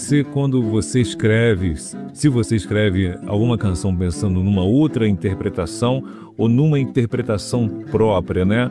você, quando você escreve, se você escreve alguma canção pensando numa outra interpretação ou numa interpretação própria, né?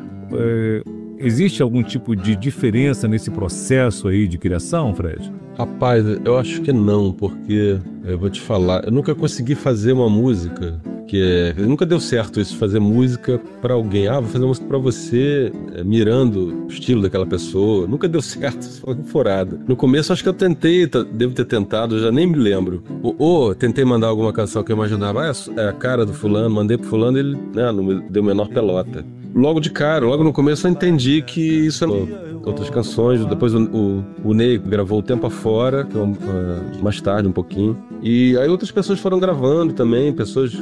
Existe algum tipo de diferença nesse processo aí de criação, Fred? Rapaz, eu acho que não, porque eu vou te falar, eu nunca consegui fazer uma música nunca deu certo isso, fazer música pra alguém. Vou fazer uma música pra você, mirando o estilo daquela pessoa. Nunca deu certo, isso foi furada. No começo acho que eu tentei, devo ter tentado, eu já nem me lembro. Ou tentei mandar alguma canção que eu imaginava, é a cara do fulano, mandei pro fulano, ele não me deu menor pelota. Logo de cara, logo no começo eu entendi que isso era outras canções. Depois o Ney gravou O Tempo Afora, que mais tarde um pouquinho. E aí outras pessoas foram gravando também, pessoas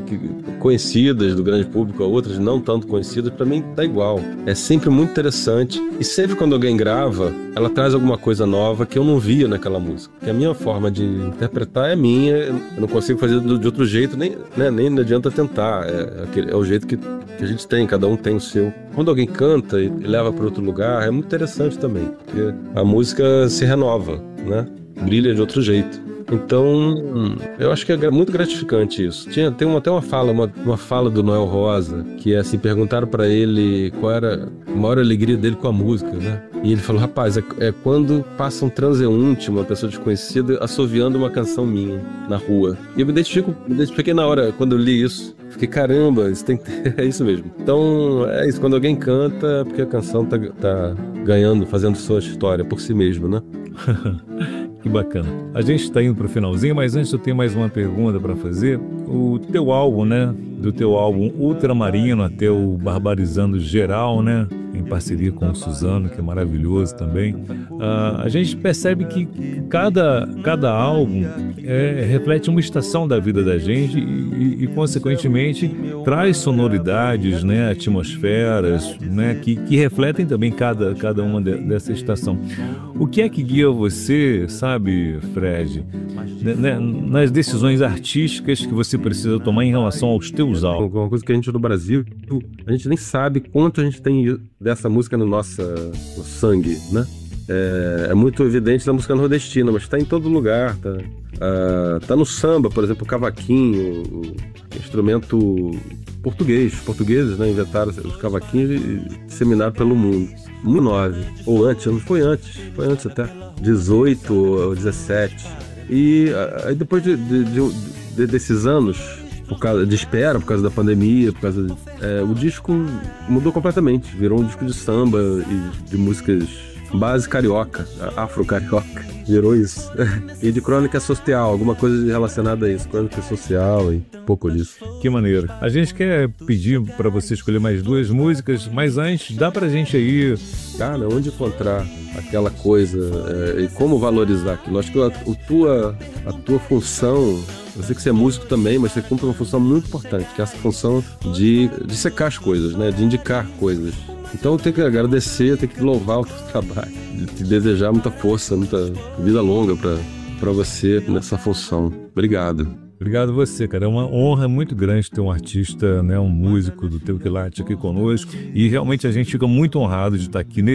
conhecidas do grande público, outras não tanto conhecidas. Pra mim tá igual. É sempre muito interessante. E sempre quando alguém grava, ela traz alguma coisa nova que eu não via naquela música. Que a minha forma de interpretar é minha, eu não consigo fazer de outro jeito, nem adianta tentar. É o jeito que a gente tem, cada um tem o seu. Quando alguém canta e leva para outro lugar, é muito interessante também, porque a música se renova, né? Brilha de outro jeito. Então, eu acho que é muito gratificante isso. Tem até uma fala do Noel Rosa, que é assim, perguntaram para ele qual era a maior alegria dele com a música, né? E ele falou, rapaz, é quando passa um transeunte, uma pessoa desconhecida, assoviando uma canção minha na rua. E eu me identifiquei na hora, quando eu li isso. Fiquei, caramba, isso é isso mesmo. Então, é isso, quando alguém canta, é porque a canção tá ganhando, fazendo sua história por si mesmo, né? Que bacana. A gente está indo para o finalzinho, mas antes eu tenho mais uma pergunta para fazer. O teu álbum, né? Do teu álbum Ultramarino até o Barbarizando Geral, né? Em parceria com o Suzano, que é maravilhoso também. A gente percebe que cada álbum reflete uma estação da vida da gente e consequentemente, traz sonoridades, né? Atmosferas, né? Que refletem também cada uma dessa estação. O que é que guia você, sabe, Fred, né, nas decisões artísticas que você precisa tomar em relação aos teus álbuns? Uma coisa que a gente no Brasil, a gente nem sabe quanto a gente tem dessa música no sangue, né? É muito evidente na música nordestina, mas está em todo lugar, tá no samba, por exemplo, o cavaquinho, o instrumento português. Os portugueses, né, inventaram os cavaquinhos e disseminaram pelo mundo. 19, ou antes, não foi antes até, 18 ou 17. E aí depois desses anos, por causa de espera, por causa da pandemia, o disco mudou completamente, virou um disco de samba e de músicas base carioca, afro-carioca, virou isso. E de crônica social, alguma coisa relacionada a isso, crônica social e pouco disso. Que maneiro. A gente quer pedir para você escolher mais duas músicas, mas antes, dá pra gente aí... Cara, onde encontrar aquela coisa e como valorizar aquilo? Acho que a tua função... Eu sei que você é músico também, mas você cumpre uma função muito importante, que é essa função de secar as coisas, né? De indicar coisas. Então eu tenho que agradecer, eu tenho que louvar o teu trabalho, te desejar muita força, muita vida longa para você nessa função. Obrigado. Obrigado você, cara. É uma honra muito grande ter um artista, né, um músico do teu quilate aqui conosco. E realmente a gente fica muito honrado de estar aqui